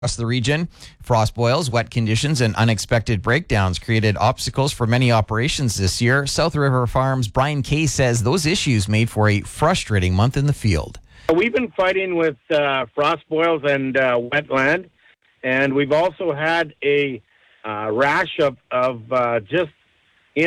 Across the region, frost boils, wet conditions, and unexpected breakdowns created obstacles for many operations this year. South River Farms' Brian Kay says those issues made for a frustrating month in the field. We've been fighting with frost boils and wetland, and we've also had a rash of just